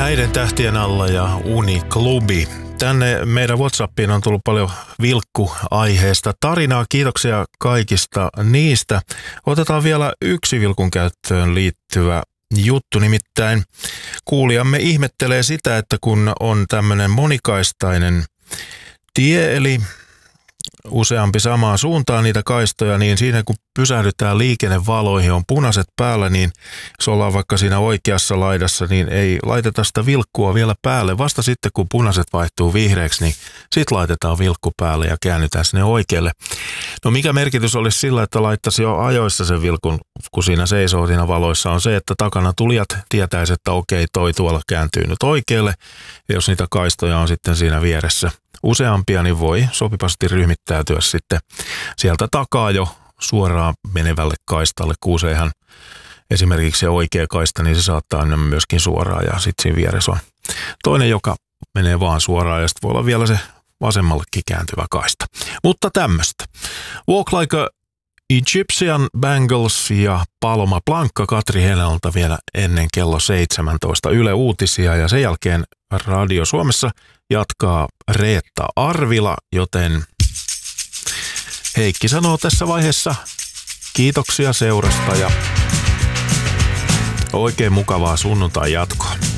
Näiden tähtien alla ja Uniklubi. Tänne meidän WhatsAppiin on tullut paljon vilkkuaiheesta tarinaa. Kiitoksia kaikista niistä. Otetaan vielä yksi vilkun käyttöön liittyvä juttu, nimittäin kuulijamme ihmettelee sitä, että kun on tämmöinen monikaistainen tie, eli useampi samaan suuntaan niitä kaistoja, niin siinä kun pysähdytään liikennevaloihin, on punaiset päällä, niin jos ollaan vaikka siinä oikeassa laidassa, niin ei laiteta sitä vilkkua vielä päälle. Vasta sitten, kun punaiset vaihtuu vihreäksi, niin sitten laitetaan vilkku päälle ja käännytään sinne oikealle. No mikä merkitys olisi sillä, että laittaisi jo ajoissa sen vilkun, kun siinä seisoo siinä valoissa, on se, että takana tulijat tietäisi, että okei, toi tuolla kääntyy nyt oikealle. Ja jos niitä kaistoja on sitten siinä vieressä useampia, niin voi sopivasti ryhmittäytyä sitten sieltä takaa jo suoraan menevälle kaistalle, kun useinhan esimerkiksi se oikea kaista, niin se saattaa mennä myöskin suoraan ja sitten siinä vieressä on toinen, joka menee vaan suoraan ja sitten voi olla vielä se vasemmallekin kääntyvä kaista. Mutta tämmöistä. Walk Like a Egyptian, Bangles ja Paloma Blanca Katri Henalta vielä ennen kello 17 Yle Uutisia ja sen jälkeen Radio Suomessa jatkaa Reetta Arvila, joten Heikki sanoo tässä vaiheessa kiitoksia seurasta ja oikein mukavaa sunnuntai jatkoa.